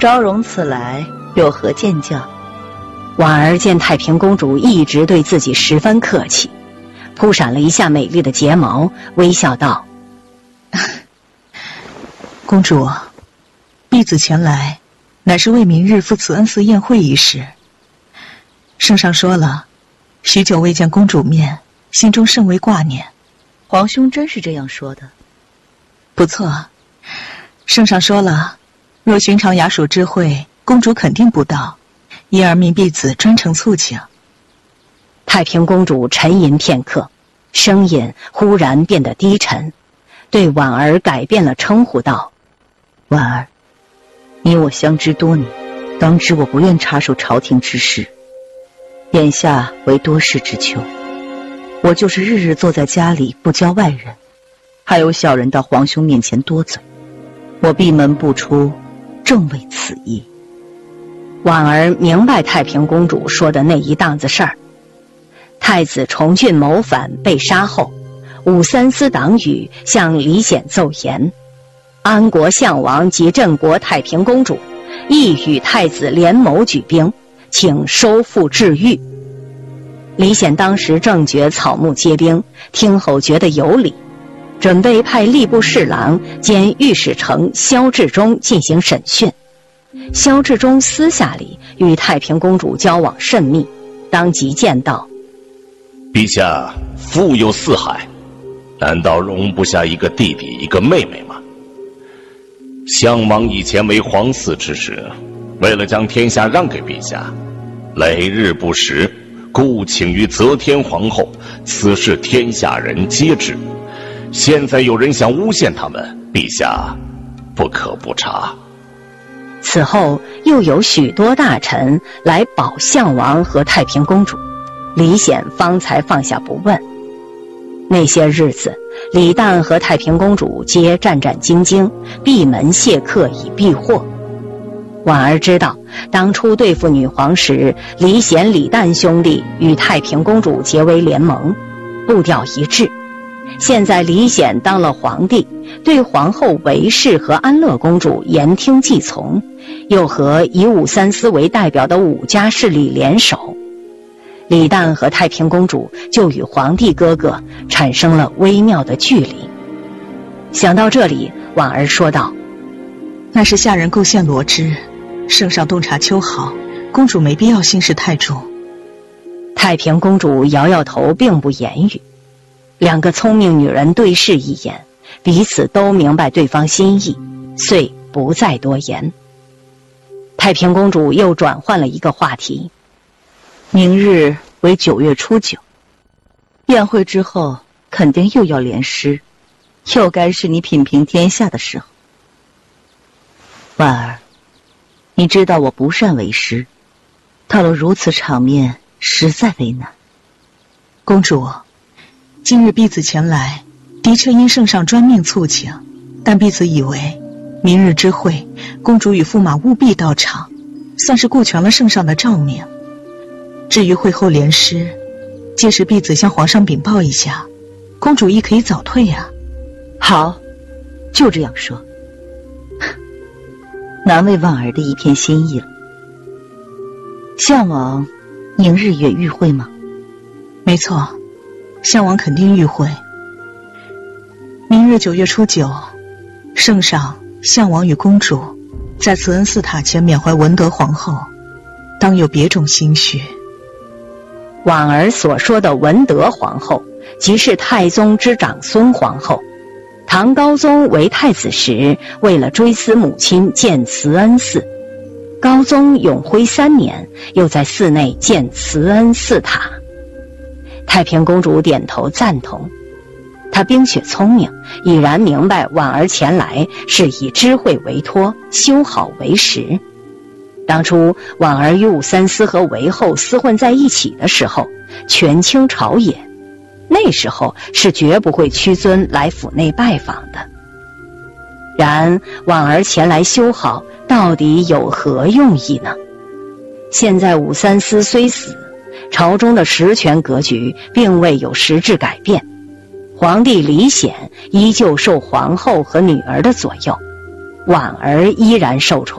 昭容此来有何见教？ 婉儿见太平公主一直对自己十分客气，扑闪了一下美丽的睫毛，微笑道： 公主，婢子前来乃是为明日赴慈恩寺宴会一事。圣上说了，许久未见公主面，心中甚为挂念。 皇兄真是这样说的？ 不错，圣上说了，若寻常雅属之会，公主肯定不到，因而命婢子专程促请。 太平公主沉吟片刻，声音忽然变得低沉，对婉儿改变了称呼道： 婉儿，你我相知多年，当知我不愿插手朝廷之事。眼下为多事之秋，我就是日日坐在家里不交外人，还有小人到皇兄面前多嘴，我闭门不出，正为此意。 婉儿明白太平公主说的那一档子事儿。太子重俊谋反被杀后，武三思党羽向李显奏言，安国相王及镇国太平公主亦与太子联谋举兵，请收复治愈。李显当时正觉草木皆兵，听后觉得有理，准备派吏部侍郎兼御史丞萧志忠进行审讯。萧志忠私下里与太平公主交往甚密，当即见道： 陛下富有四海，难道容不下一个弟弟一个妹妹吗？襄王以前为皇嗣之时，为了将天下让给陛下，累日不食，故请于则天皇后，此事天下人皆知。现在有人想诬陷他们，陛下不可不察。 此后又有许多大臣来保相王和太平公主，李显方才放下不问。那些日子，李旦和太平公主皆战战兢兢，闭门谢客以避祸。婉儿知道，当初对付女皇时，李显、李旦兄弟与太平公主结为联盟，步调一致。现在李显当了皇帝，对皇后韦氏和安乐公主言听计从，又和以武三思为代表的武家势力联手，李旦和太平公主就与皇帝哥哥产生了微妙的距离。想到这里，婉儿说道： 那是下人构陷罗织，圣上洞察秋毫，公主没必要心事太重。 太平公主摇摇头，并不言语。两个聪明女人对视一眼，彼此都明白对方心意，遂不再多言。太平公主又转换了一个话题： 明日为9月初9，宴会之后肯定又要联诗，又该是你品评天下的时候。婉儿，你知道我不善为诗，到了如此场面，实在为难。 公主，今日婢子前来，的确因圣上专命促请，但婢子以为明日之会，公主与驸马务必到场，算是顾全了圣上的诏命。至于会后联诗，届时婢子向皇上禀报一下，公主亦可以早退啊。 好，就这样说。难为婉儿的一片心意了。相王明日也与会吗？ 没错，相王肯定与会。明日9月初9，圣上、相王与公主在慈恩寺塔前缅怀文德皇后，当有别种心绪。 婉儿所说的文德皇后，即是太宗之长孙皇后。唐高宗为太子时，为了追思母亲，建慈恩寺。高宗永徽3年，又在寺内建慈恩寺塔。太平公主点头赞同。她冰雪聪明，已然明白婉儿前来是以知会为托，修好为实。当初婉儿与武三思和韦后厮混在一起的时候，权倾朝野，那时候是绝不会屈尊来府内拜访的。然婉儿前来修好，到底有何用意呢？现在武三思虽死，朝中的实权格局并未有实质改变，皇帝李显依旧受皇后和女儿的左右，婉儿依然受宠。